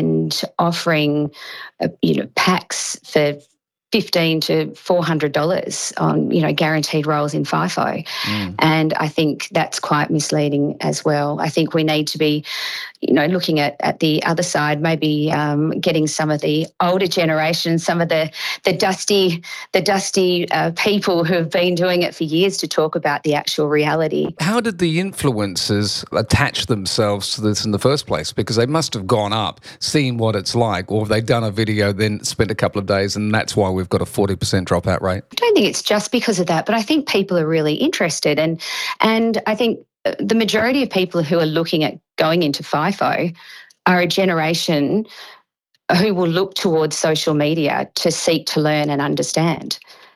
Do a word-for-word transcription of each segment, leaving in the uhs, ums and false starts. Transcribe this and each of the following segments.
and offering, uh, you know, packs for fifteen to four hundred dollars on, you know, guaranteed roles in FIFO. Mm. And I think that's quite misleading as well. I think we need to be, you know, looking at, at the other side, maybe um, getting some of the older generation, some of the the dusty the dusty uh, people who have been doing it for years to talk about the actual reality. How did the influencers attach themselves to this in the first place? Because they must have gone up, seen what it's like, or have they done a video, then spent a couple of days, and that's why we've got a forty percent dropout rate? I don't think it's just because of that, but I think people are really interested. And and I think the majority of people who are looking at going into FIFO are a generation who will look towards social media to seek to learn and understand.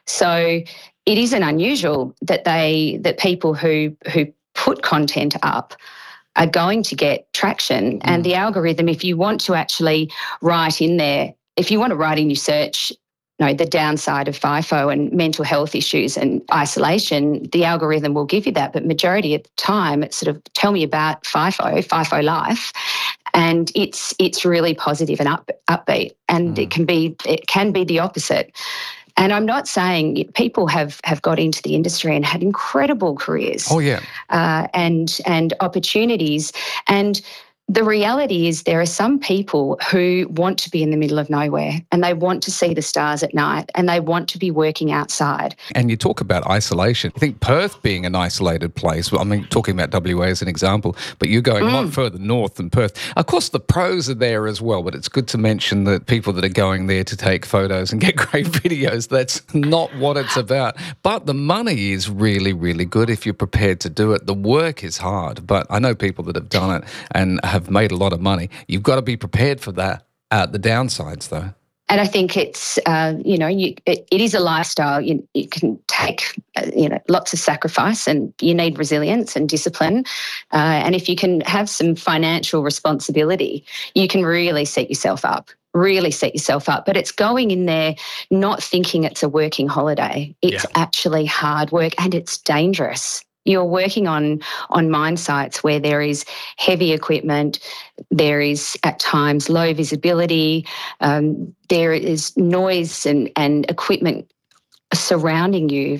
So it isn't unusual that they that people who who put content up are going to get traction. Mm. And the algorithm, if you want to actually write in there, if you want to write in your search, you know, the downside of FIFO and mental health issues and isolation, the algorithm will give you that. But majority of the time, it's sort of tell me about FIFO, FIFO life, and it's it's really positive and up, upbeat. And mm. it can be it can be the opposite. And I'm not saying people have, have got into the industry and had incredible careers. Oh yeah, uh, and and opportunities. And the reality is there are some people who want to be in the middle of nowhere and they want to see the stars at night and they want to be working outside. And you talk about isolation. I think Perth being an isolated place, well, I mean, talking about W A as an example, but you're going mm. a lot further north than Perth. Of course, the pros are there as well, but it's good to mention that people that are going there to take photos and get great videos, that's not what it's about. But the money is really, really good if you're prepared to do it. The work is hard, but I know people that have done it and have have made a lot of money. You've got to be prepared for that. Uh, the downsides, though. And I think it's, uh, you know, you, it, it is a lifestyle. You, you can take, uh, you know, lots of sacrifice and you need resilience and discipline. Uh, and if you can have some financial responsibility, you can really set yourself up. really set yourself up. But it's going in there not thinking it's a working holiday. It's yeah. actually hard work and it's dangerous. You're working on, on mine sites where there is heavy equipment, there is at times low visibility, um, there is noise and, and equipment surrounding you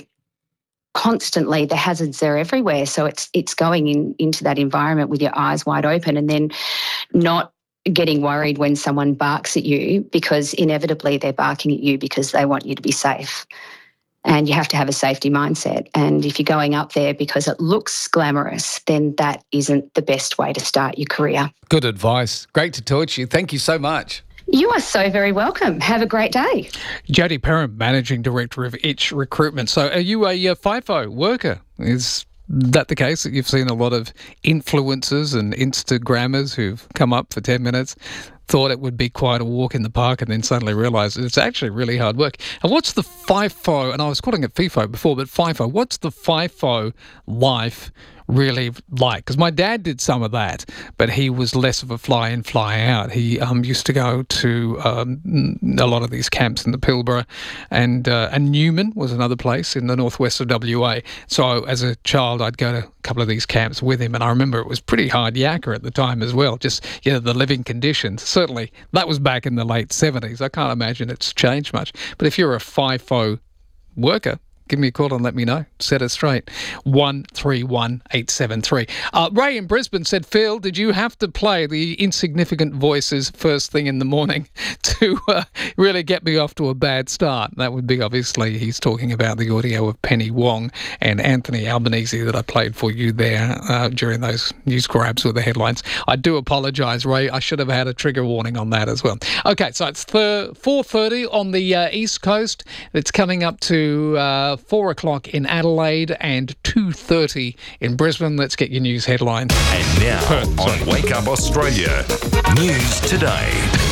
constantly. The hazards are everywhere. So it's it's going in into that environment with your eyes wide open and then not getting worried when someone barks at you, because inevitably they're barking at you because they want you to be safe. And you have to have a safety mindset. And if you're going up there because it looks glamorous, then that isn't the best way to start your career. Good advice. Great to talk to you. Thank you so much. You are so very welcome. Have a great day. Jodie Perham, Managing Director of Itch Recruitment. So are you a uh, FIFO worker? Is that the case, that you've seen a lot of influencers and Instagrammers who've come up for ten minutes, thought it would be quite a walk in the park and then suddenly realised it's actually really hard work? And what's the FIFO, and I was calling it FIFO before, but FIFO, what's the FIFO life really like? Because my dad did some of that, but he was less of a fly in, fly out. He um, used to go to um, a lot of these camps in the Pilbara, and uh, and Newman was another place in the northwest of W A. So as a child, I'd go to a couple of these camps with him, and I remember it was pretty hard yakka at the time as well, just, you know, the living conditions. Certainly, that was back in the late seventies. I can't imagine it's changed much. But if you're a FIFO worker, give me a call and let me know. Set it straight. one three one eight seven three. Uh, Ray in Brisbane said, Phil, did you have to play the Insignificant Voices first thing in the morning to uh, really get me off to a bad start? That would be, obviously, he's talking about the audio of Penny Wong and Anthony Albanese that I played for you there uh, during those news grabs with the headlines. I do apologise, Ray. I should have had a trigger warning on that as well. Okay, so it's four thirty on the uh, East Coast. It's coming up to Uh, four o'clock in Adelaide and two thirty in Brisbane. Let's get your news headlines. And now Perth, on Wake Up Australia, News Today.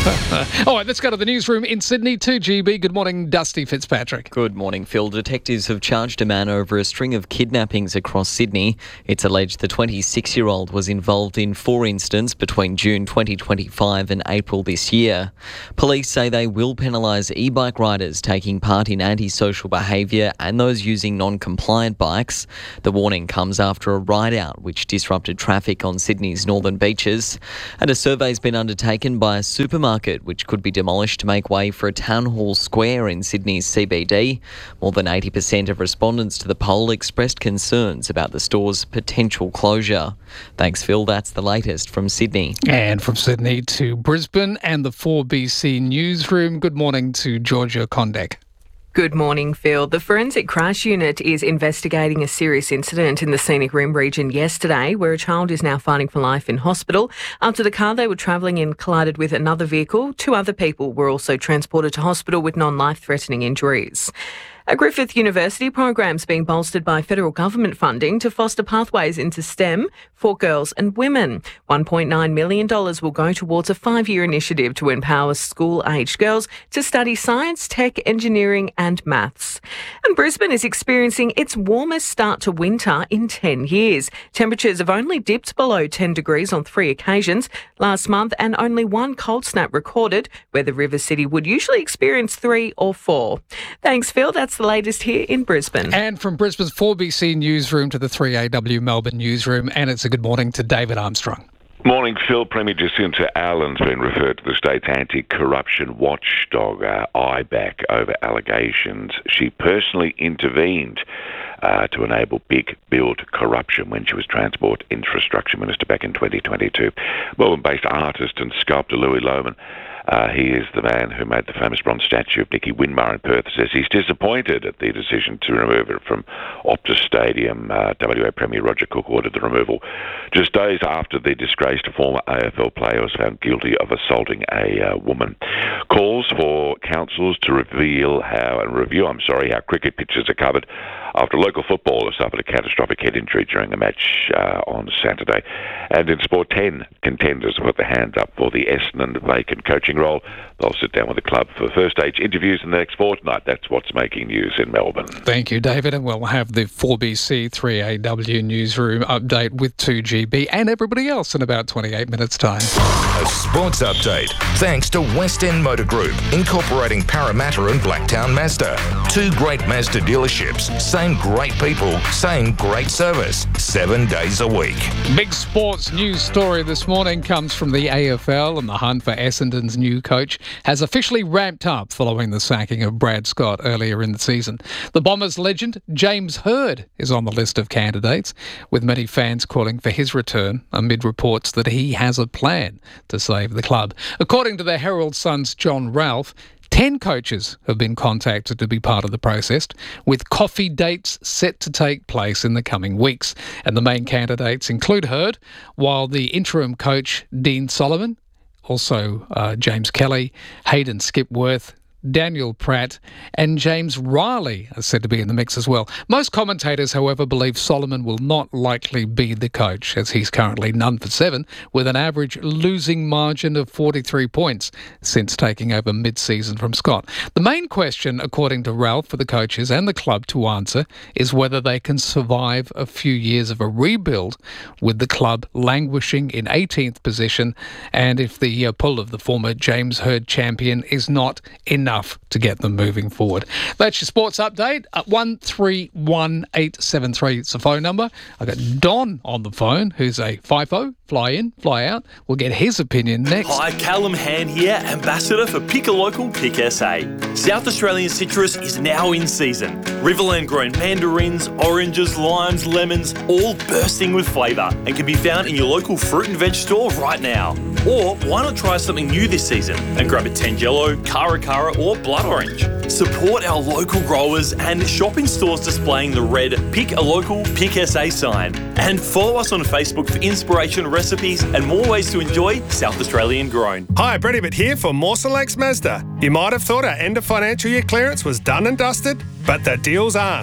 All right, let's go to the newsroom in Sydney. two G B. Good morning, Dusty Fitzpatrick. Good morning, Phil. Detectives have charged a man over a string of kidnappings across Sydney. It's alleged the twenty-six-year-old was involved in four incidents between June twenty twenty-five and April this year. Police say they will penalise e-bike riders taking part in antisocial behaviour and those using non-compliant bikes. The warning comes after a ride-out which disrupted traffic on Sydney's northern beaches. And a survey's been undertaken by a supermarket which could be demolished to make way for a town hall square in Sydney's C B D. More than eighty percent of respondents to the poll expressed concerns about the store's potential closure. Thanks, Phil. That's the latest from Sydney. And from Sydney to Brisbane and the four B C newsroom. Good morning to Georgia Kondek. Good morning, Phil. The Forensic Crash Unit is investigating a serious incident in the Scenic Rim region yesterday where a child is now fighting for life in hospital after the car they were travelling in collided with another vehicle. Two other people were also transported to hospital with non-life-threatening injuries. A Griffith University program's being bolstered by federal government funding to foster pathways into STEM for girls and women. one point nine million dollars will go towards a five-year initiative to empower school-aged girls to study science, tech, engineering and maths. And Brisbane is experiencing its warmest start to winter in ten years. Temperatures have only dipped below ten degrees on three occasions last month and only one cold snap recorded, where the River City would usually experience three or four. Thanks, Phil. That's the latest here in Brisbane. And from Brisbane's four B C newsroom to the three A W Melbourne newsroom, and it's a good morning to David Armstrong. Morning, Phil. Premier Jacinta Allen's been referred to the state's anti-corruption watchdog, uh, I B A C, over allegations she personally intervened uh, to enable big build corruption when she was Transport Infrastructure Minister back in twenty twenty-two. Melbourne-based artist and sculptor Louis Lohman, Uh, he is the man who made the famous bronze statue of Nicky Winmar in Perth, says he's disappointed at the decision to remove it from Optus Stadium. Uh, W A Premier Roger Cook ordered the removal just days after the disgraced former A F L player was found guilty of assaulting a uh, woman. Calls for councils to reveal how, and review, I'm sorry, how cricket pitches are covered after a local footballer suffered a catastrophic head injury during a match uh, on Saturday. And in sport, ten contenders put their hands up for the Essendon vacant coaching role. They'll sit down with the club for first stage interviews in the next fortnight. That's what's making news in Melbourne. Thank you, David. And we'll have the four B C three A W newsroom update with two G B and everybody else in about twenty-eight minutes' time. A sports update thanks to West End Motor Group, incorporating Parramatta and Blacktown Mazda. Two great Mazda dealerships, same great people, same great service, seven days a week. Big sports news story this morning comes from the A F L, and the hunt for Essendon's new coach has officially ramped up following the sacking of Brad Scott earlier in the season. The Bombers legend James Hird is on the list of candidates, with many fans calling for his return amid reports that he has a plan to save the club. According to the Herald Sun's John Ralph, ten coaches have been contacted to be part of the process, with coffee dates set to take place in the coming weeks. And the main candidates include Hird, while the interim coach, Dean Solomon, also uh, James Kelly, Hayden Skipworth, Daniel Pratt and James Riley are said to be in the mix as well. Most commentators, however, believe Solomon will not likely be the coach, as he's currently none for seven, with an average losing margin of forty-three points since taking over mid-season from Scott. The main question, according to Ralph, for the coaches and the club to answer is whether they can survive a few years of a rebuild with the club languishing in eighteenth position, and if the uh, pull of the former James Hird champion is not enough to get them moving forward. That's your sports update at one three one eight seven three. It's the phone number. I've got Don on the phone, who's a FIFO, fly in, fly out. We'll get his opinion next. Hi, Callum Hand here, Ambassador for Pick a Local, Pick S A. South Australian citrus is now in season. Riverland grown mandarins, oranges, limes, lemons, all bursting with flavour and can be found in your local fruit and veg store right now. Or why not try something new this season and grab a Tangelo, Cara Cara or Blood Orange. Support our local growers and shop in stores displaying the red Pick a Local, Pick S A sign. And follow us on Facebook for inspiration, recipes and more ways to enjoy South Australian grown. Hi, Brett Ibbott here for Mawson Lakes Mazda. You might have thought our end of financial year clearance was done and dusted, but the deals aren't.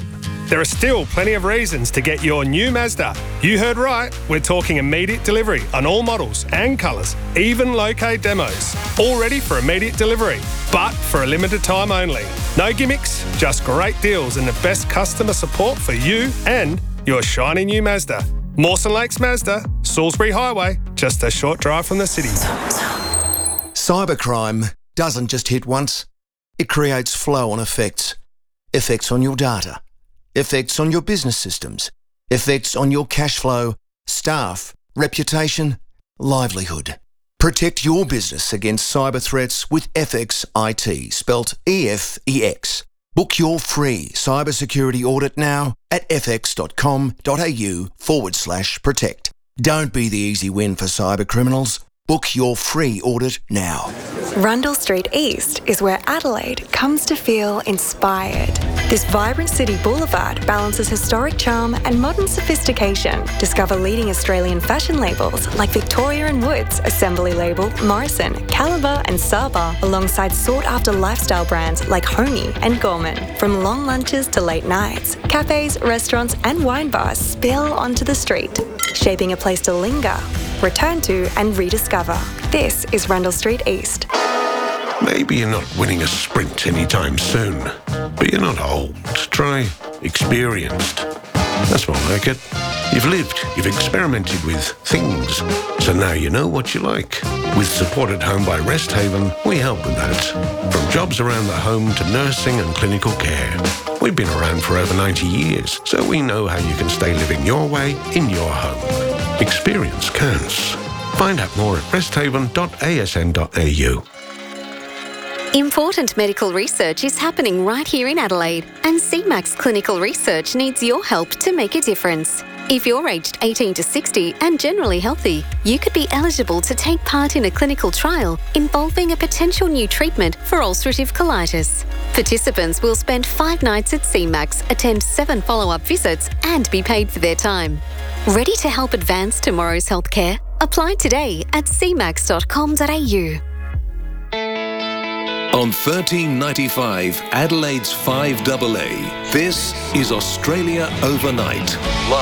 there are still plenty of reasons to get your new Mazda. You heard right, we're talking immediate delivery on all models and colours, even low-K demos. All ready for immediate delivery, but for a limited time only. No gimmicks, just great deals and the best customer support for you and your shiny new Mazda. Mawson Lakes Mazda, Salisbury Highway, just a short drive from the city. Cybercrime doesn't just hit once. It creates flow-on effects. Effects on your data. Effects on your business systems. Effects on your cash flow, staff, reputation, livelihood. Protect your business against cyber threats with F X I T, spelt E F E X. Book your free cybersecurity audit now at fx.com.au forward slash protect. Don't be the easy win for cyber criminals. Book your free audit now. Rundle Street East is where Adelaide comes to feel inspired. This vibrant city boulevard balances historic charm and modern sophistication. Discover leading Australian fashion labels like Victoria and Woods, Assembly Label, Morrison, Caliber and Saba, alongside sought-after lifestyle brands like Honey and Gorman. From long lunches to late nights, cafes, restaurants and wine bars spill onto the street, shaping a place to linger, return to and rediscover. This is Rundle Street East. Maybe you're not winning a sprint anytime soon, but you're not old. Try experienced. That's more like it. You've lived, you've experimented with things, so now you know what you like. With support at home by Rest Haven, we help with that. From jobs around the home to nursing and clinical care. We've been around for over ninety years, so we know how you can stay living your way in your home. Experience counts. Find out more at resthaven dot a s n dot a u. Important medical research is happening right here in Adelaide, and C MAX Clinical Research needs your help to make a difference. If you're aged eighteen to sixty and generally healthy, you could be eligible to take part in a clinical trial involving a potential new treatment for ulcerative colitis. Participants will spend five nights at C MAX, attend seven follow-up visits and be paid for their time. Ready to help advance tomorrow's healthcare? Apply today at c max dot com dot a u. On thirteen ninety-five, Adelaide's five A A, this is Australia Overnight,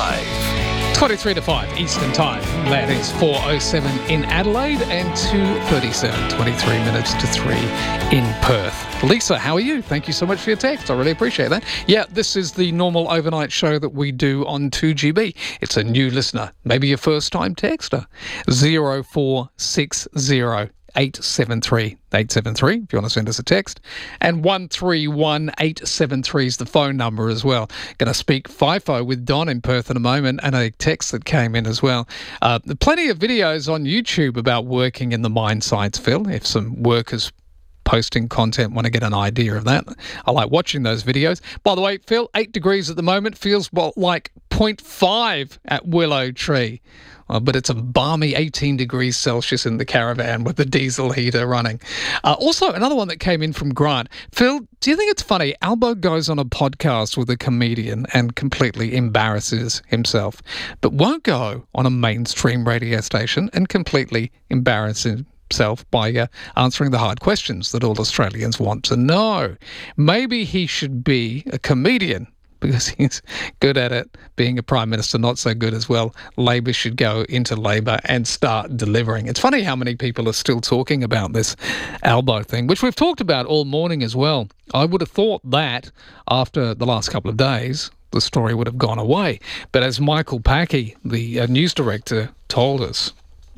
live. twenty-three to five Eastern Time. That is four oh seven in Adelaide and two thirty-seven, twenty-three minutes to three in Perth. Lisa, how are you? Thank you so much for your text. I really appreciate that. Yeah, this is the normal overnight show that we do on two G B. It's a new listener, maybe your first time texter. zero four six zero eight seven three eight seven three if you want to send us a text, and one three one eight seven three is the phone number as well. Going to speak FIFO with Don in Perth in a moment, and a text that came in as well. Uh, plenty of videos on YouTube about working in the mine sites, Phil, if some workers posting content want to get an idea of that. I like watching those videos. By the way, Phil, eight degrees at the moment, feels well, like zero point five at Willow Tree. Uh, but it's a balmy eighteen degrees Celsius in the caravan with the diesel heater running. Uh, also, another one that came in from Grant. Phil, do you think it's funny? Albo goes on a podcast with a comedian and completely embarrasses himself, but won't go on a mainstream radio station and completely embarrass himself by uh, answering the hard questions that all Australians want to know. Maybe he should be a comedian, because he's good at it. Being a Prime Minister, not so good as well. Labor should go into Labor and start delivering. It's funny how many people are still talking about this Albo thing, which we've talked about all morning as well. I would have thought that after the last couple of days, the story would have gone away. But as Michael Packey, the uh, news director, told us,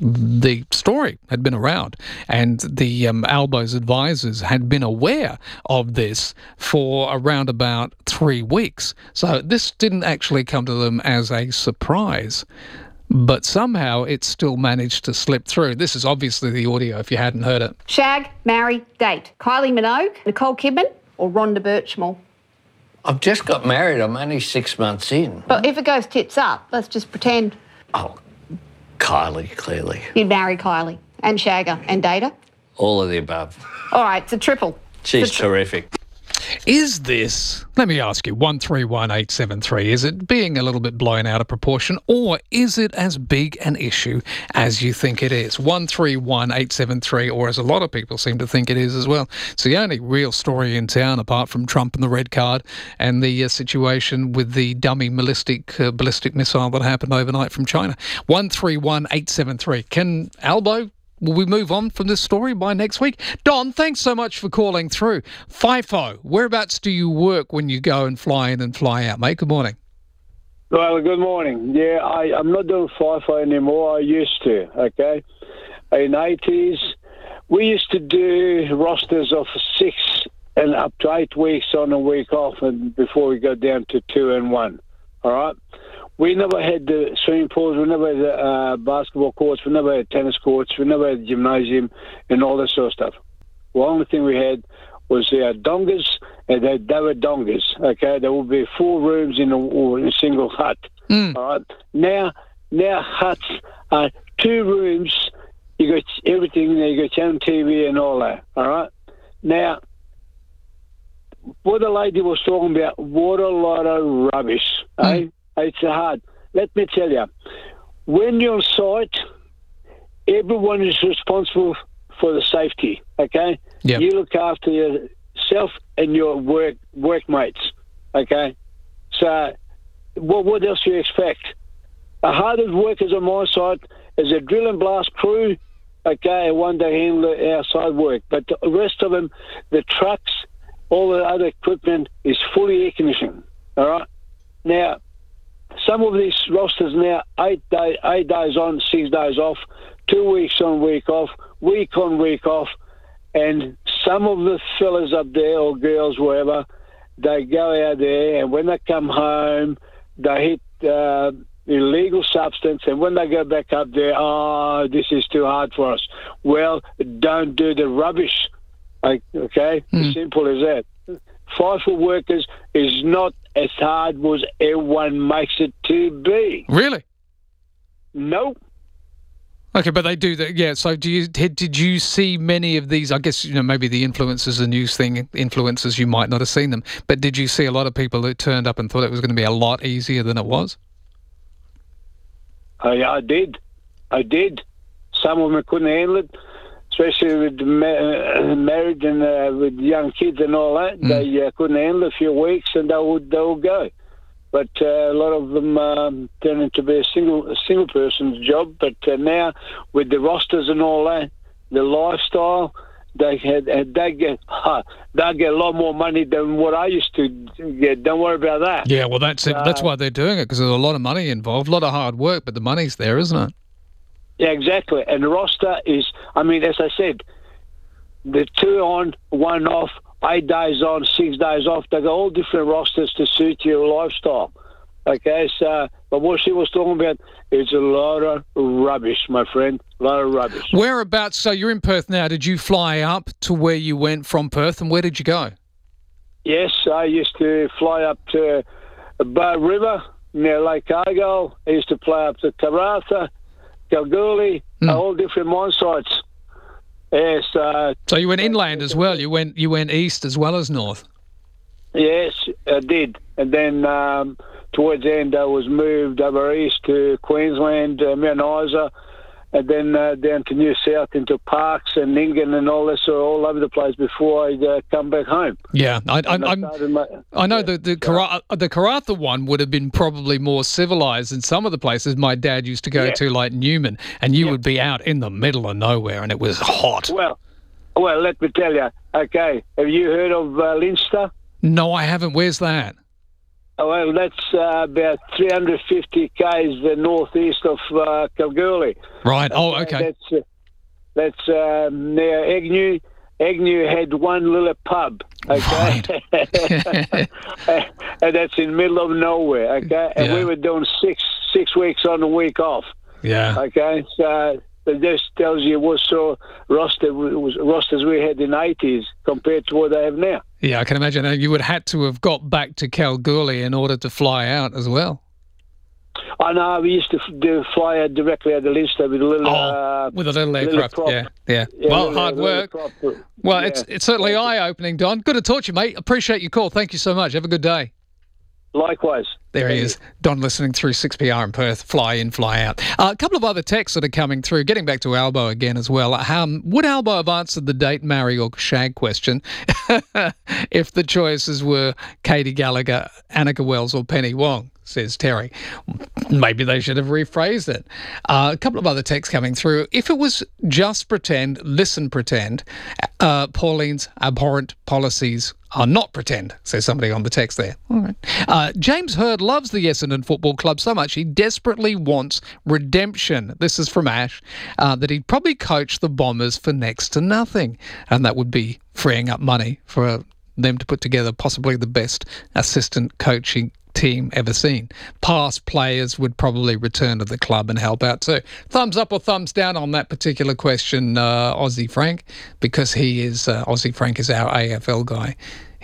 the story had been around, and the um, Albo's advisors had been aware of this for around about three weeks. So this didn't actually come to them as a surprise, but somehow it still managed to slip through. This is obviously the audio if you hadn't heard it. Shag, marry, date. Kylie Minogue, Nicole Kidman or Rhonda Birchmore? I've just got married. I'm only six months in. But if it goes tits up, let's just pretend. Oh, Kylie, clearly. You'd marry Kylie and shag her and date her? All of the above. All right, it's a triple. She's it's a tri- terrific. Is this, let me ask you, one three one eight seven three, is it being a little bit blown out of proportion, or is it as big an issue as you think it is? one three one eight seven three, or as a lot of people seem to think it is as well. It's the only real story in town apart from Trump and the red card and the uh, situation with the dummy ballistic, uh, ballistic missile that happened overnight from China. one three one eight seven three. Can Albo... Will we move on from this story by next week? Don, thanks so much for calling through. FIFO, whereabouts do you work when you go and fly in and fly out, mate? Good morning. Well, good morning. Yeah, I, I'm not doing FIFO anymore. I used to, okay? In the eighties, we used to do rosters of six and up to eight weeks on, a week off, and before we go down to two and one, all right? We never had the swimming pools, we never had the uh, basketball courts, we never had tennis courts, we never had gymnasium and all that sort of stuff. The only thing we had was uh, dongas, and they, they were dongas, okay? There would be four rooms in a, in a single hut, mm. all right? Now, now huts are two rooms, you got everything there, you got your own T V and all that, all right? Now, what the lady was talking about, what a lot of rubbish, mm. eh? It's hard. Let me tell you, when you're on site, everyone is responsible for the safety, okay? Yep. You look after yourself and your work workmates, okay? So what, what else do you expect? The hardest workers on my site is a drill and blast crew, okay, and one day handle the outside work. But the rest of them, the trucks, all the other equipment is fully air conditioned, all right? Now, some of these rosters now, eight, day, eight days on, six days off, two weeks on, week off, week on, week off, and some of the fellas up there, or girls, wherever, they go out there, and when they come home, they hit uh, illegal substance, and when they go back up there, oh, this is too hard for us. Well, don't do the rubbish, okay? Mm. As simple as that. FIFO workers is not as hard as everyone makes it to be. Really? No. Okay, but they do that. Yeah. So, do you did, did you see many of these? I guess you know maybe the influencers, the news thing, influencers. You might not have seen them, but did you see a lot of people who turned up and thought it was going to be a lot easier than it was? I, I did. I did. Some of them couldn't handle it. Especially with ma- married and uh, with young kids and all that, mm. they uh, couldn't handle a few weeks and they would they would go. But uh, a lot of them um, turned into be a single a single person's job. But uh, now with the rosters and all that, the lifestyle, they had they get uh, they get a lot more money than what I used to get. Don't worry about that. Yeah, well that's it. Uh, that's why they're doing it, because there's a lot of money involved, a lot of hard work, but the money's there, isn't it? Yeah, exactly. And the roster is, I mean, as I said, the two on, one off, eight days on, six days off. They got all different rosters to suit your lifestyle. Okay, so, but what she was talking about is a lot of rubbish, my friend. A lot of rubbish. Whereabouts, so you're in Perth now. Did you fly up to where you went from Perth, and where did you go? Yes, I used to fly up to Bow River near Lake Argyle. I used to fly up to Karratha, Kalgoorlie, mm. all different mine sites. Yes. Uh, so you went inland as well. You went you went east as well as north. Yes, I did. And then um, towards the end, I was moved over east to Queensland, uh, Mount Isa, and then uh, down to New South into Parks and Ningen and all this, so all over the place before I uh, come back home. Yeah, I, I, I, my, I know yeah, the the, Karratha, the Karratha one would have been probably more civilised than some of the places my dad used to go yeah. to, like Newman, and you yeah. would be out in the middle of nowhere, and it was hot. Well, well, let me tell you. Okay, have you heard of uh, Leinster? No, I haven't. Where's that? Oh, well, that's uh, about three hundred fifty kays the northeast of uh, Kalgoorlie. Right. Oh, okay. That's, uh, that's uh, near Agnew. Agnew had one little pub, okay? Right. And that's in the middle of nowhere, okay? And yeah. we were doing six six weeks on, a week off. Yeah. Okay, so it just tells you what sort of roster was, rosters we had in the eighties compared to what they have now. Yeah, I can imagine. You would have had to have got back to Kalgoorlie in order to fly out as well. I know, we used to f- do fly out directly out of Leinster with a little... Oh, uh, with a little little aircraft, prop. yeah, yeah. Yeah, well, little- hard little work. prop. Well, Yeah. it's it's certainly eye-opening, Don. Good to talk to you, mate. Appreciate your call. Thank you so much. Have a good day. Likewise. There he is, Don, listening through six P R in Perth, fly in, fly out. Uh, a couple of other texts that are coming through, getting back to Albo again as well. Um, would Albo have answered the date, marry or shag question if the choices were Katie Gallagher, Annika Wells or Penny Wong, says Terry. Maybe they should have rephrased it. Uh, a couple of other texts coming through. If it was just pretend, listen pretend, uh, Pauline's abhorrent policies are not pretend, says somebody on the text there. All right. Uh, James Hurd loves the Essendon Football Club so much he desperately wants redemption. This is from Ash, uh, that he'd probably coach the Bombers for next to nothing. And that would be freeing up money for them to put together possibly the best assistant coaching team ever seen. Past players would probably return to the club and help out too. Thumbs up or thumbs down on that particular question, uh, Aussie Frank, because he is uh, Aussie Frank is our A F L guy.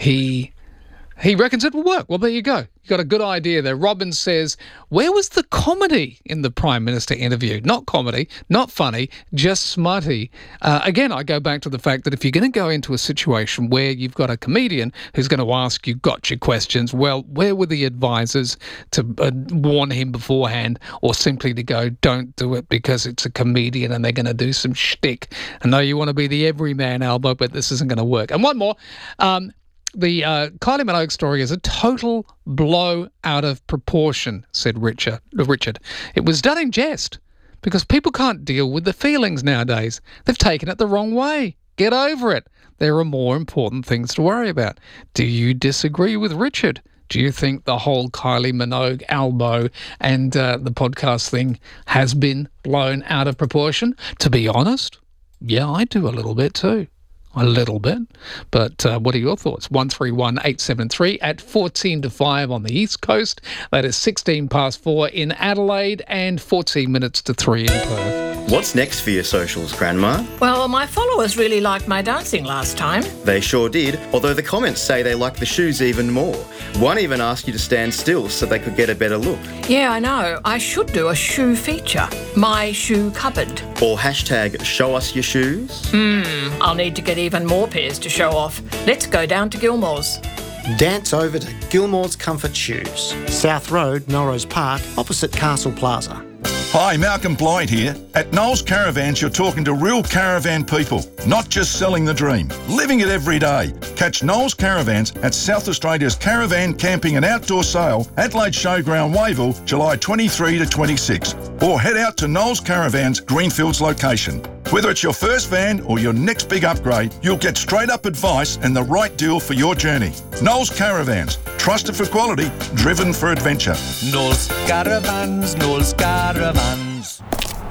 He he reckons it will work. Well, there you go. You got a good idea there. Robin says, where was the comedy in the Prime Minister interview? Not comedy, not funny, just smutty. Uh, again, I go back to the fact that if you're going to go into a situation where you've got a comedian who's going to ask you gotcha questions, well, where were the advisors to uh, warn him beforehand, or simply to go, don't do it because it's a comedian and they're going to do some shtick? I know you want to be the everyman, Albo, but this isn't going to work. And one more. Um, The uh, Kylie Minogue story is a total blow out of proportion, said Richard. Richard. It was done in jest because people can't deal with the feelings nowadays. They've taken it the wrong way. Get over it. There are more important things to worry about. Do you disagree with Richard? Do you think the whole Kylie Minogue, Albo and uh, the podcast thing has been blown out of proportion? To be honest, yeah, I do a little bit too. A little bit. But uh, what are your thoughts? one three one eight seven three at fourteen to five on the East Coast. That is sixteen past four in Adelaide and fourteen minutes to three in Perth. What's next for your socials, Grandma? Well, my followers really liked my dancing last time. They sure did, although the comments say they like the shoes even more. One even asked you to stand still so they could get a better look. Yeah, I know. I should do a shoe feature. My shoe cupboard. Or hashtag show us your shoes. Hmm, I'll need to get even more pairs to show off. Let's go down to Gilmore's. Dance over to Gilmore's Comfort Shoes, South Road, Norrose Park, opposite Castle Plaza. Hi, Malcolm Blythe here. At Knowles Caravans, you're talking to real caravan people, not just selling the dream, living it every day. Catch Knowles Caravans at South Australia's Caravan Camping and Outdoor Sale, Adelaide Showground, Wavell, July twenty-third to twenty-sixth. Or head out to Knowles Caravans, Greenfields location. Whether it's your first van or your next big upgrade, you'll get straight up advice and the right deal for your journey. Knowles Caravans, trusted for quality, driven for adventure. Knowles Caravans, Knowles Caravans.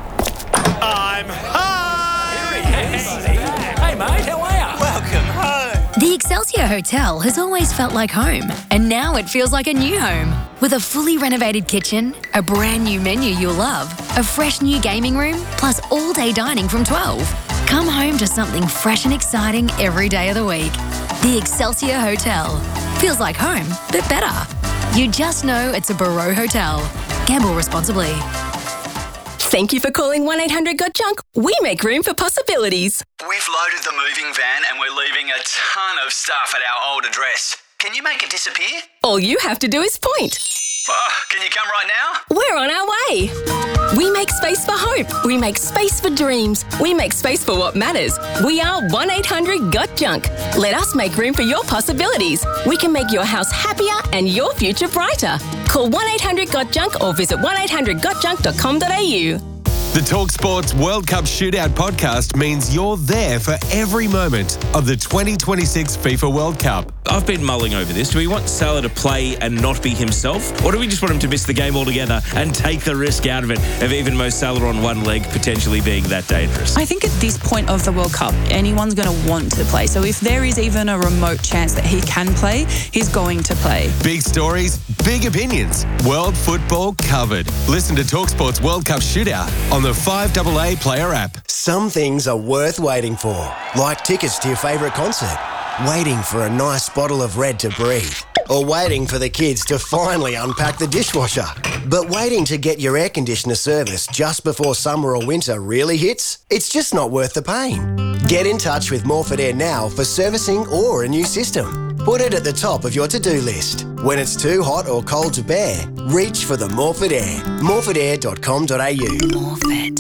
I'm home! Hey mate, how are you? Welcome home. The Excelsior Hotel has always felt like home, and now it feels like a new home. With a fully renovated kitchen, a brand new menu you'll love, a fresh new gaming room, plus all-day dining from twelve. Come home to something fresh and exciting every day of the week. The Excelsior Hotel. Feels like home, but better. You just know it's a Barreau Hotel. Gamble responsibly. Thank you for calling one eight hundred got junk. We make room for possibilities. We've loaded the moving van and we're leaving a ton of stuff at our old address. Can you make it disappear? All you have to do is point. Oh, can you come right now? We're on our way. We make space for hope. We make space for dreams. We make space for what matters. We are one eight hundred got junk. Let us make room for your possibilities. We can make your house happier and your future brighter. Call one eight hundred got junk or visit one eight hundred got junk dot com dot a u. The TalkSports World Cup Shootout podcast means you're there for every moment of the twenty twenty-six FIFA World Cup. I've been mulling over this. Do we want Salah to play and not be himself? Or do we just want him to miss the game altogether and take the risk out of it of even Mo Salah on one leg potentially being that dangerous? I think at this point of the World Cup, anyone's going to want to play. So if there is even a remote chance that he can play, he's going to play. Big stories, big opinions. World football covered. Listen to TalkSports World Cup Shootout on the five A A Player app. Some things are worth waiting for, like tickets to your favourite concert. Waiting for a nice bottle of red to breathe. Or waiting for the kids to finally unpack the dishwasher? But waiting to get your air conditioner serviced just before summer or winter really hits? It's just not worth the pain. Get in touch with Morford Air now for servicing or a new system. Put it at the top of your to-do list. When it's too hot or cold to bear, reach for the Morford Air. morford air dot com dot a u. Morford.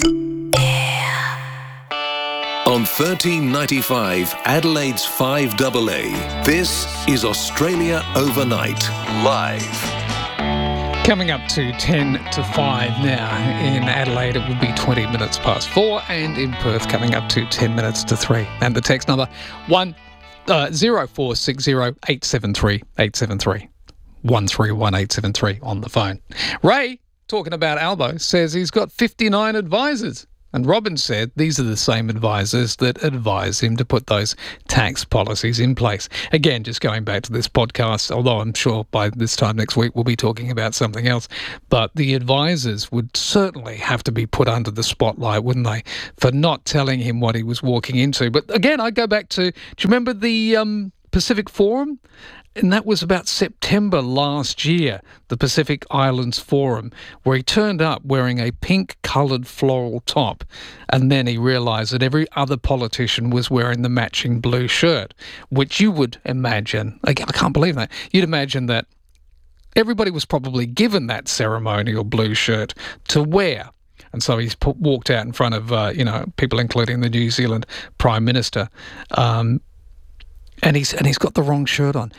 On thirteen ninety-five, Adelaide's five A A, this is Australia Overnight, live. Coming up to ten to five now. In Adelaide, it would be twenty minutes past four, and in Perth, coming up to ten minutes to three. And the text number, one uh, zero four six zero eight seven three eight seven three. one three one eight seven three on the phone. Ray, talking about Albo, says he's got fifty-nine advisors. And Robin said these are the same advisors that advise him to put those tax policies in place. Again, just going back to this podcast, although I'm sure by this time next week we'll be talking about something else, but the advisors would certainly have to be put under the spotlight, wouldn't they, for not telling him what he was walking into. But again, I go back to, do you remember the um, Pacific Forum? And that was about September last year, the Pacific Islands Forum, where he turned up wearing a pink-coloured floral top, and then he realised that every other politician was wearing the matching blue shirt, which you would imagine, I can't believe that, you'd imagine that everybody was probably given that ceremonial blue shirt to wear. And so he's put, walked out in front of, uh, you know, people including the New Zealand Prime Minister, um, and he's and he's got the wrong shirt on.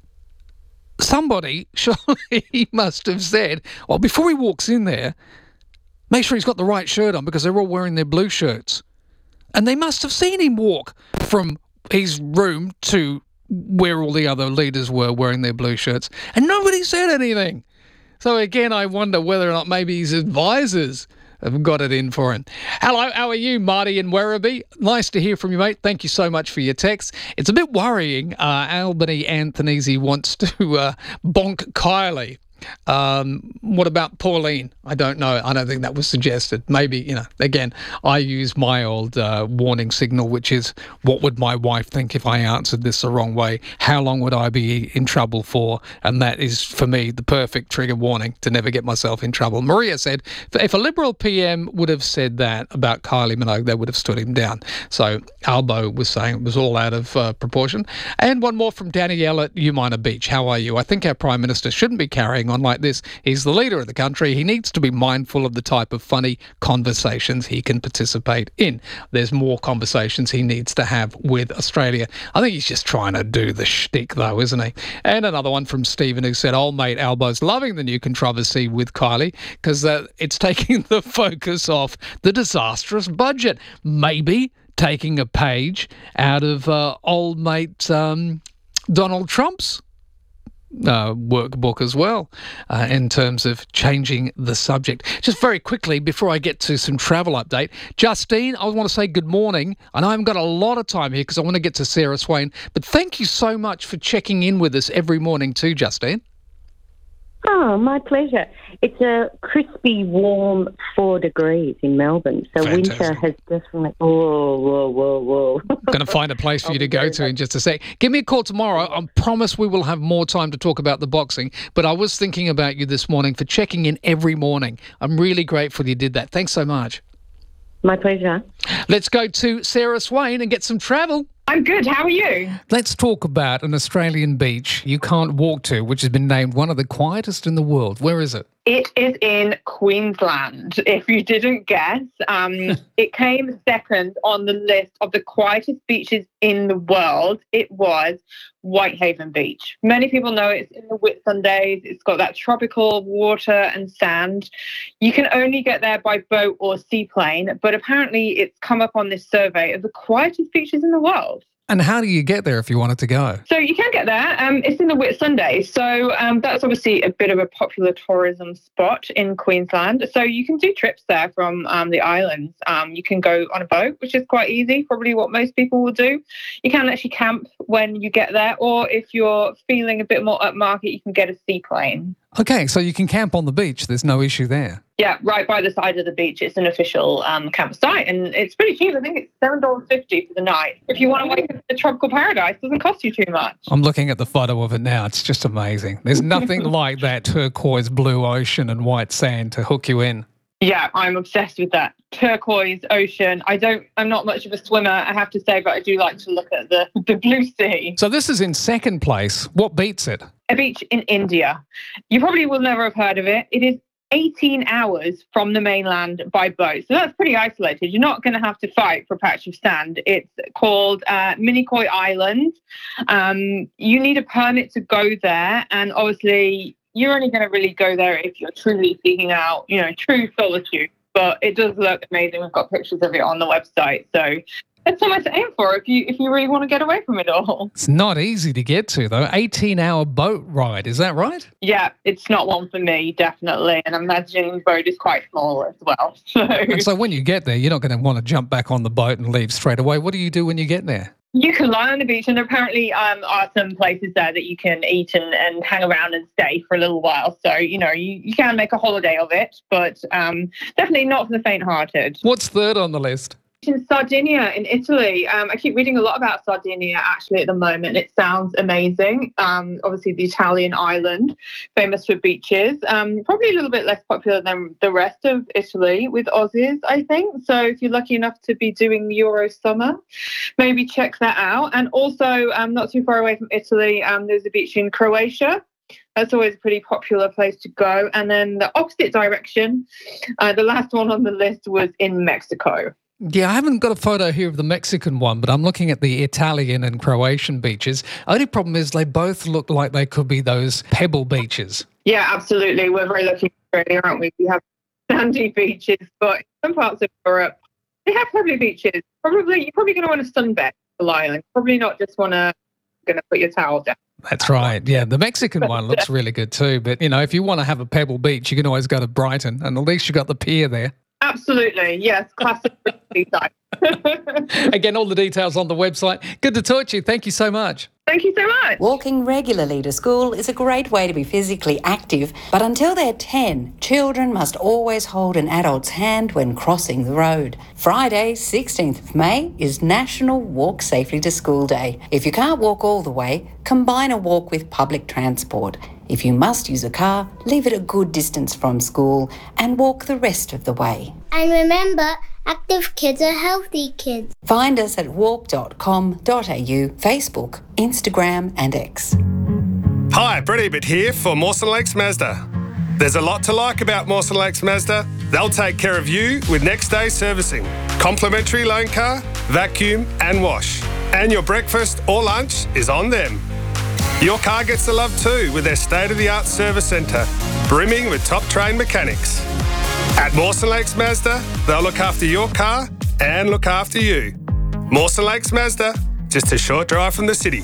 Somebody, surely he must have said, well, before he walks in there, make sure he's got the right shirt on because they're all wearing their blue shirts. And they must have seen him walk from his room to where all the other leaders were wearing their blue shirts. And nobody said anything. So again, I wonder whether or not maybe his advisors have got it in for him. Hello, how are you, Marty in Werribee? Nice to hear from you, mate. Thank you so much for your text. It's a bit worrying. Uh, Albany Anthonysi wants to uh, bonk Kylie. Um, what about Pauline? I don't know. I don't think that was suggested. Maybe, you know, again, I use my old uh, warning signal, which is, what would my wife think if I answered this the wrong way? How long would I be in trouble for? And that is, for me, the perfect trigger warning to never get myself in trouble. Maria said, if a Liberal P M would have said that about Kylie Minogue, they would have stood him down. So Albo was saying it was all out of uh, proportion. And one more from Danielle at Umina Beach. How are you? I think our Prime Minister shouldn't be carrying on like this. He's the leader of the country. He needs to be mindful of the type of funny conversations he can participate in. There's more conversations he needs to have with Australia. I think he's just trying to do the shtick, though, isn't he? And another one from Stephen, who said, old mate Albo's loving the new controversy with Kylie because uh, it's taking the focus off the disastrous budget. Maybe taking a page out of uh, old mate um, Donald Trump's Uh, workbook as well, uh, in terms of changing the subject. Just very quickly, before I get to some travel update, Justine, I want to say good morning. I know I haven't got a lot of time here because I want to get to Sarah Swain, but thank you so much for checking in with us every morning too, Justine. Oh, my pleasure. It's a crispy, warm four degrees in Melbourne. So Fantastic. Winter has definitely... Whoa, whoa, whoa, whoa. Going to find a place for you to go to in just a sec. Give me a call tomorrow. I promise we will have more time to talk about the boxing. But I was thinking about you this morning for checking in every morning. I'm really grateful you did that. Thanks so much. My pleasure. Let's go to Sarah Swain and get some travel. I'm good. How are you? Let's talk about an Australian beach you can't walk to, which has been named one of the quietest in the world. Where is it? It is in Queensland. If you didn't guess, um, it came second on the list of the quietest beaches in the world. It was Whitehaven Beach. Many people know it's in the Whitsundays. It's got that tropical water and sand. You can only get there by boat or seaplane, but apparently it's come up on this survey of the quietest beaches in the world. And how do you get there if you wanted to go? So you can get there. Um, it's in the Whitsundays. So um, that's obviously a bit of a popular tourism spot in Queensland. So you can do trips there from um, the islands. Um, you can go on a boat, which is quite easy, probably what most people will do. You can actually camp when you get there. Or if you're feeling a bit more upmarket, you can get a seaplane. Okay, so you can camp on the beach. There's no issue there. Yeah, right by the side of the beach. It's an official um, campsite, and it's pretty cheap. I think it's seven dollars fifty for the night. If you want to wake up in a tropical paradise, it doesn't cost you too much. I'm looking at the photo of it now. It's just amazing. There's nothing like that turquoise blue ocean and white sand to hook you in. Yeah, I'm obsessed with that turquoise ocean. I don't, I'm not much of a swimmer, I have to say, but I do like to look at the, the blue sea. So this is in second place. What beats it? A beach in India. You probably will never have heard of it. It is eighteen hours from the mainland by boat. So that's pretty isolated. You're not going to have to fight for a patch of sand. It's called uh, Minicoy Island. Um, you need a permit to go there. And obviously, you're only going to really go there if you're truly seeking out, you know, true solitude. But it does look amazing. We've got pictures of it on the website. So it's somewhere to aim for if you if you really want to get away from it all. It's not easy to get to, though. eighteen-hour boat ride, is that right? Yeah, it's not one for me, definitely. And I'm imagining the boat is quite small as well. So. And so when you get there, you're not going to want to jump back on the boat and leave straight away. What do you do when you get there? You can lie on the beach, and there apparently um, are some places there that you can eat and, and hang around and stay for a little while. So, you know, you, you can make a holiday of it, but um, definitely not for the faint-hearted. What's third on the list? In Sardinia, in Italy. Um, I keep reading a lot about Sardinia actually at the moment. It sounds amazing. Um, obviously, the Italian island, famous for beaches. Um, probably a little bit less popular than the rest of Italy with Aussies, I think. So if you're lucky enough to be doing Euro summer, maybe check that out. And also, um, not too far away from Italy, um, there's a beach in Croatia. That's always a pretty popular place to go. And then the opposite direction, uh, the last one on the list was in Mexico. Yeah, I haven't got a photo here of the Mexican one, but I'm looking at the Italian and Croatian beaches. Only problem is they both look like they could be those pebble beaches. Yeah, absolutely. We're very lucky in Australia, aren't we? We have sandy beaches, but in some parts of Europe, they have pebbly beaches. Probably, you're probably going to want to sunbed for Island. Probably not just want to going to put your towel down. That's right. Yeah, the Mexican one looks really good too. But, you know, if you want to have a pebble beach, you can always go to Brighton, and at least you got the pier there. Absolutely, yes, classic type. Again, all the details on the website. Good to talk to you. Thank you so much. Thank you so much. Walking regularly to school is a great way to be physically active, but until they're ten, children must always hold an adult's hand when crossing the road. Friday, sixteenth of May, is National Walk Safely to School Day. If you can't walk all the way, combine a walk with public transport. If you must use a car, leave it a good distance from school and walk the rest of the way. And remember, active kids are healthy kids. Find us at walk dot com dot a u, Facebook, Instagram and X. Hi, Brett Ebert here for Mawson Lakes Mazda. There's a lot to like about Mawson Lakes Mazda. They'll take care of you with next day servicing, complimentary loan car, vacuum and wash. And your breakfast or lunch is on them. Your car gets the love too with their state-of-the-art service centre, brimming with top-trained mechanics. At Mawson Lakes Mazda, they'll look after your car and look after you. Mawson Lakes Mazda, just a short drive from the city.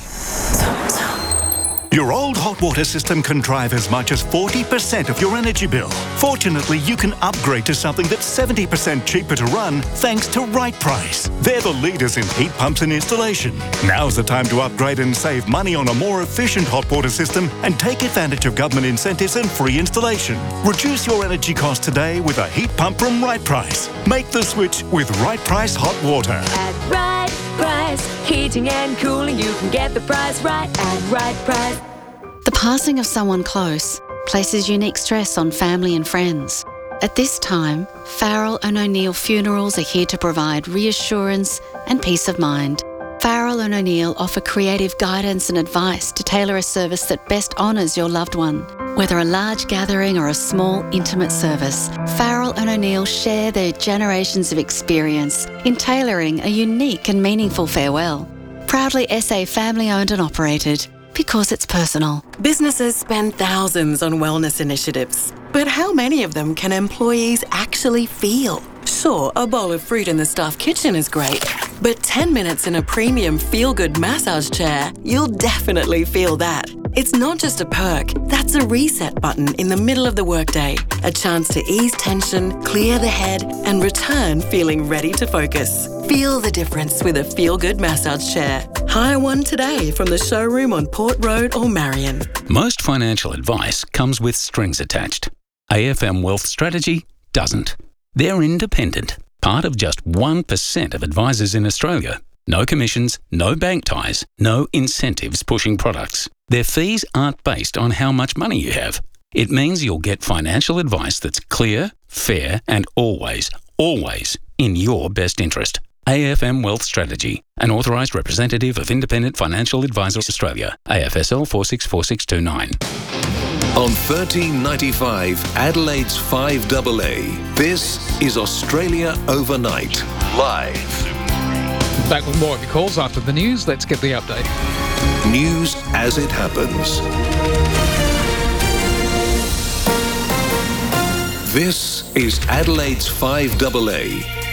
Your old hot water system can drive as much as forty percent of your energy bill. Fortunately, you can upgrade to something that's seventy percent cheaper to run thanks to Right Price. They're the leaders in heat pumps and installation. Now's the time to upgrade and save money on a more efficient hot water system and take advantage of government incentives and free installation. Reduce your energy costs today with a heat pump from Right Price. Make the switch with Right Price Hot Water. At Right Price, heating and cooling, you can get the price right at Right Price. The passing of someone close places unique stress on family and friends. At this time, Farrell and O'Neill Funerals are here to provide reassurance and peace of mind. Farrell and O'Neill offer creative guidance and advice to tailor a service that best honours your loved one. Whether a large gathering or a small, intimate service, Farrell and O'Neill share their generations of experience in tailoring a unique and meaningful farewell. Proudly S A family-owned and operated, because it's personal. Businesses spend thousands on wellness initiatives, but how many of them can employees actually feel? Sure, a bowl of fruit in the staff kitchen is great, but ten minutes in a premium feel-good massage chair, you'll definitely feel that. It's not just a perk, that's a reset button in the middle of the workday, a chance to ease tension, clear the head, and return feeling ready to focus. Feel the difference with a feel-good massage chair. Hire one today from the showroom on Port Road or Marion. Most financial advice comes with strings attached. A F M Wealth Strategy doesn't. They're independent, part of just one percent of advisors in Australia. No commissions, no bank ties, no incentives pushing products. Their fees aren't based on how much money you have. It means you'll get financial advice that's clear, fair, and always, always in your best interest. A F M Wealth Strategy, an authorised representative of Independent Financial Advisors Australia, A F S L four six four six two nine. On thirteen ninety-five, Adelaide's five A A, this is Australia Overnight, live. Back with more of your calls after the news. Let's get the update. News as it happens. This is Adelaide's five A A.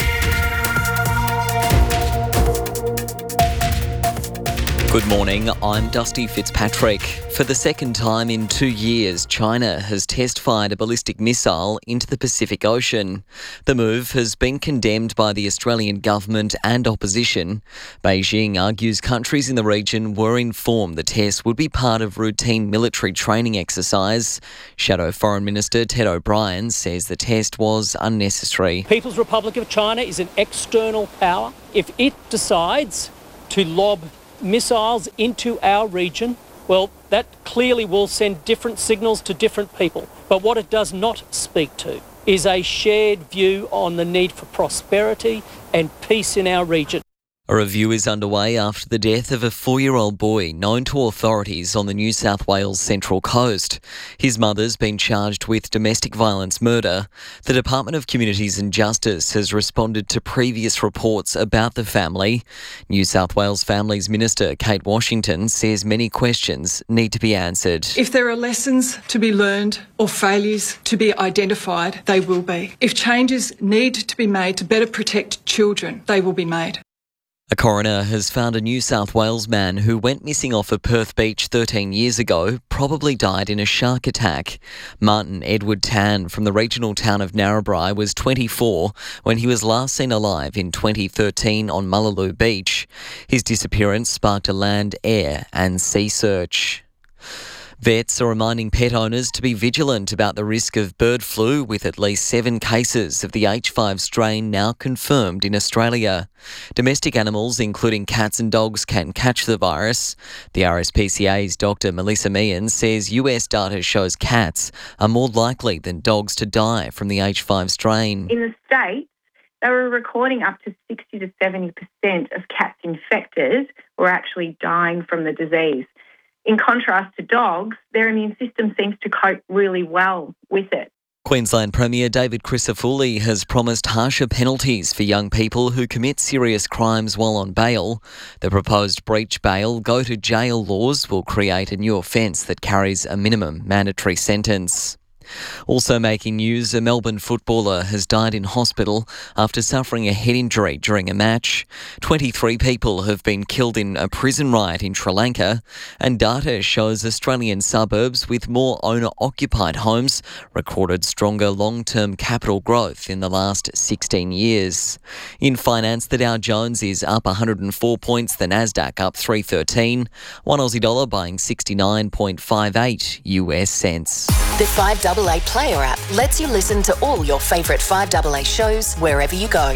Good morning, I'm Dusty Fitzpatrick. For the second time in two years, China has test-fired a ballistic missile into the Pacific Ocean. The move has been condemned by the Australian government and opposition. Beijing argues countries in the region were informed the test would be part of routine military training exercise. Shadow Foreign Minister Ted O'Brien says the test was unnecessary. People's Republic of China is an external power. If it decides to lob missiles into our region, well, that clearly will send different signals to different people. But what it does not speak to is a shared view on the need for prosperity and peace in our region. A review is underway after the death of a four-year-old boy known to authorities on the New South Wales Central Coast. His mother's been charged with domestic violence murder. The Department of Communities and Justice has responded to previous reports about the family. New South Wales Families Minister Kate Washington says many questions need to be answered. If there are lessons to be learned or failures to be identified, they will be. If changes need to be made to better protect children, they will be made. A coroner has found a New South Wales man who went missing off of Perth Beach thirteen years ago probably died in a shark attack. Martin Edward Tan from the regional town of Narrabri was twenty-four when he was last seen alive in twenty thirteen on Mullaloo Beach. His disappearance sparked a land, air and sea search. Vets are reminding pet owners to be vigilant about the risk of bird flu, with at least seven cases of the H five strain now confirmed in Australia. Domestic animals, including cats and dogs, can catch the virus. The R S P C A's Doctor Melissa Meehan says U S data shows cats are more likely than dogs to die from the H five strain. In the States, they were recording up to sixty to seventy percent of cats infected were actually dying from the disease. In contrast to dogs, their immune system seems to cope really well with it. Queensland Premier David Crisafulli has promised harsher penalties for young people who commit serious crimes while on bail. The proposed breach bail, go to jail laws will create a new offence that carries a minimum mandatory sentence. Also making news, a Melbourne footballer has died in hospital after suffering a head injury during a match. twenty-three people have been killed in a prison riot in Sri Lanka, and data shows Australian suburbs with more owner-occupied homes recorded stronger long-term capital growth in the last sixteen years. In finance, the Dow Jones is up one hundred four points, the Nasdaq up three thirteen, one Aussie dollar buying sixty-nine point five eight U S cents. The five A A Player app lets you listen to all your favourite five A A shows wherever you go.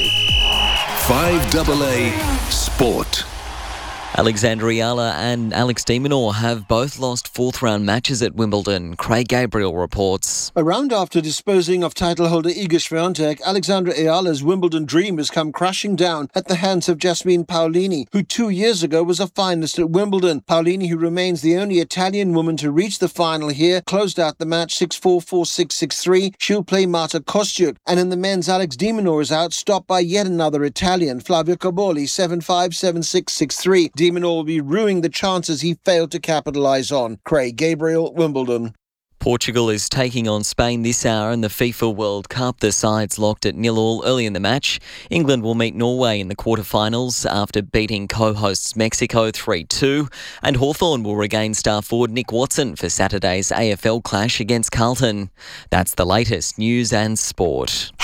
five A A Sport. Alexandra Ayala and Alex de Minaur have both lost fourth-round matches at Wimbledon. Craig Gabriel reports. A round after disposing of title holder Iga Swiatek, Alexandra Ayala's Wimbledon dream has come crashing down at the hands of Jasmine Paolini, who two years ago was a finalist at Wimbledon. Paolini, who remains the only Italian woman to reach the final here, closed out the match six four, four six, six three. She'll play Marta Kostyuk. And in the men's, Alex de Minaur is out, stopped by yet another Italian, Flavio Cobolli, seven five, seven six, six three. De Minaur will be ruining the chances he failed to capitalise on. Craig Gabriel, Wimbledon. Portugal is taking on Spain this hour in the FIFA World Cup. The sides locked at nil all early in the match. England will meet Norway in the quarterfinals after beating co-hosts Mexico three two. And Hawthorn will regain star forward Nick Watson for Saturday's A F L clash against Carlton. That's the latest news and sport.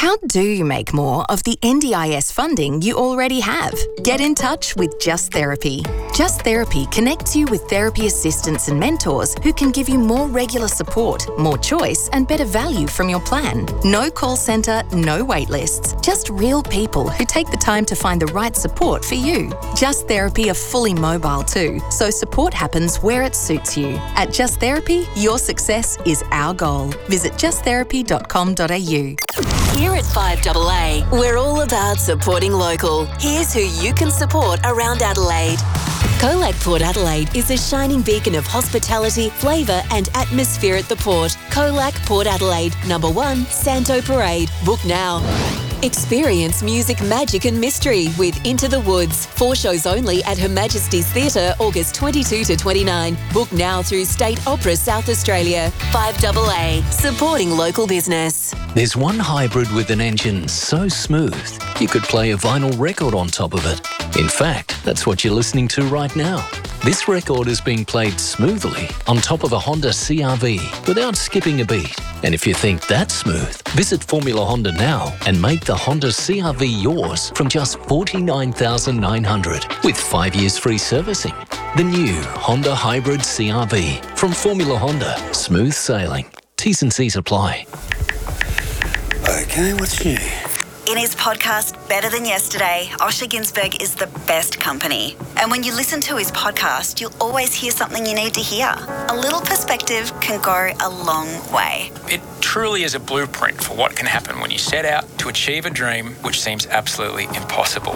How do you make more of the N D I S funding you already have? Get in touch with Just Therapy. Just Therapy connects you with therapy assistants and mentors who can give you more regular support, more choice, and better value from your plan. No call centre, no wait lists. Just real people who take the time to find the right support for you. Just Therapy are fully mobile too, so support happens where it suits you. At Just Therapy, your success is our goal. Visit just therapy dot com dot a u. Here at five A A, we're all about supporting local. Here's who you can support around Adelaide. Colac Port Adelaide is a shining beacon of hospitality, flavour and atmosphere at the port. Colac Port Adelaide, number one, Santo Parade. Book now. Experience music, magic and mystery with Into the Woods. Four shows only at Her Majesty's Theatre, August twenty-second to twenty-ninth. Book now through State Opera South Australia. five A A, supporting local business. There's one hybrid with an engine so smooth, you could play a vinyl record on top of it. In fact, that's what you're listening to right now. This record is being played smoothly on top of a Honda C R V without skipping a beat. And if you think that's smooth, visit Formula Honda now and make the Honda C R V yours from just forty-nine thousand nine hundred dollars with five years free servicing. The new Honda Hybrid C R V from Formula Honda. Smooth sailing. T's and C's apply. Okay, what's new? In his podcast, Better Than Yesterday, Osher Ginsberg is the best company. And when you listen to his podcast, you'll always hear something you need to hear. A little perspective can go a long way. It truly is a blueprint for what can happen when you set out to achieve a dream which seems absolutely impossible.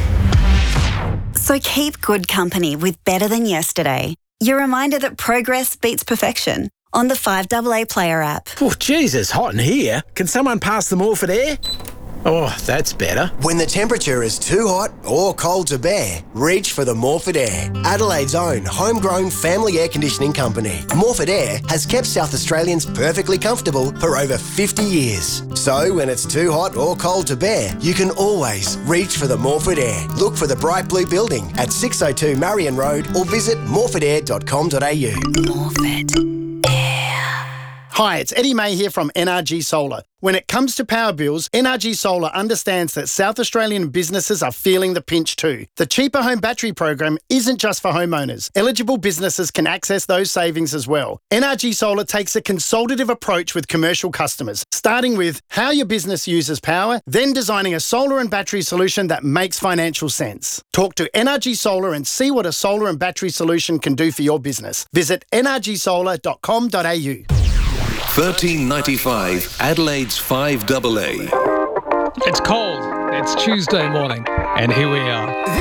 So keep good company with Better Than Yesterday. Your reminder that progress beats perfection on the five A A Player app. Oh, Jesus, hot in here. Can someone pass the Morphett Air? Oh, that's better. When the temperature is too hot or cold to bear, reach for the Morphett Air, Adelaide's own homegrown family air conditioning company. Morphett Air has kept South Australians perfectly comfortable for over fifty years. So when it's too hot or cold to bear, you can always reach for the Morphett Air. Look for the bright blue building at six oh two Marion Road or visit morphett air dot com dot a u. Morphett. Hi, it's Eddie May here from N R G Solar. When it comes to power bills, N R G Solar understands that South Australian businesses are feeling the pinch too. The Cheaper Home Battery program isn't just for homeowners. Eligible businesses can access those savings as well. N R G Solar takes a consultative approach with commercial customers, starting with how your business uses power, then designing a solar and battery solution that makes financial sense. Talk to N R G Solar and see what a solar and battery solution can do for your business. Visit n r g solar dot com dot a u. thirteen ninety-five, Adelaide's five A A. It's cold. It's Tuesday morning, and here we are.